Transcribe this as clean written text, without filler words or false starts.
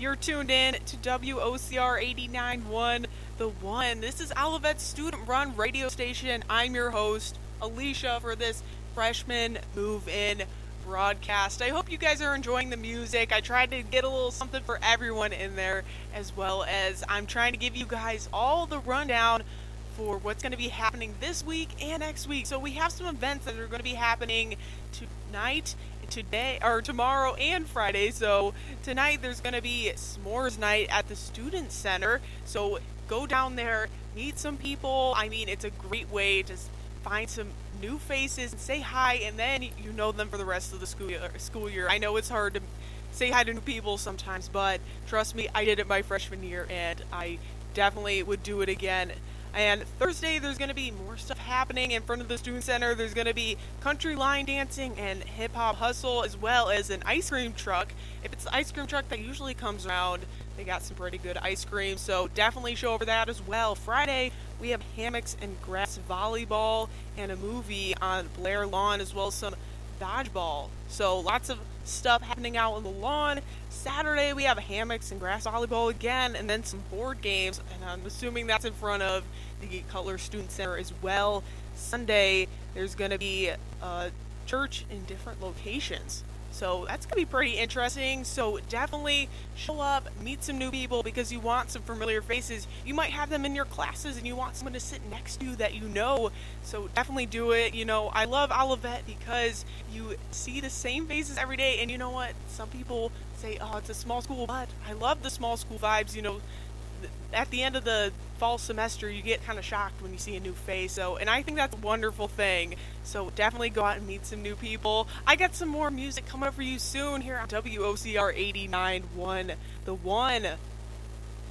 You're tuned in to WOCR 89.1, The One. This is Olivet's student-run radio station. I'm your host, Alicia, for this freshman move-in broadcast. I hope you guys are enjoying the music. I tried to get a little something for everyone in there, as well as I'm trying to give you guys all the rundown for what's going to be happening this week and next week. So we have some events that are going to be happening tonight, today, or tomorrow and Friday. So tonight there's going to be s'mores night at the Student Center. So go down there, meet some people. I mean, it's a great way to find some new faces and say hi, and then you know them for the rest of the school year. I know it's hard to say hi to new people sometimes, but trust me, I did it my freshman year, and I definitely would do it again. And Thursday, there's going to be more stuff happening in front of the Student Center. There's going to be country line dancing and hip-hop hustle, as well as an ice cream truck. If it's the ice cream truck that usually comes around, they got some pretty good ice cream, so definitely show over that as well. Friday, we have hammocks and grass volleyball and a movie on Blair Lawn, as well as some dodgeball. So lots of stuff happening out on the lawn. Saturday, we have hammocks and grass volleyball again, and then some board games, and I'm assuming that's in front of the Cutler Student Center as well. Sunday, there's going to be church in different locations. So that's going to be pretty interesting. So definitely show up, meet some new people, because you want some familiar faces. You might have them in your classes and you want someone to sit next to you that you know. So definitely do it. You know, I love Olivet because you see the same faces every day. And you know what? Some people say, oh, it's a small school, but I love the small school vibes. You know, at the end of the fall semester, you get kind of shocked when you see a new face. So, and I think that's a wonderful thing. So definitely go out and meet some new people. I got some more music coming up for you soon here on WOCR 89.1, The One.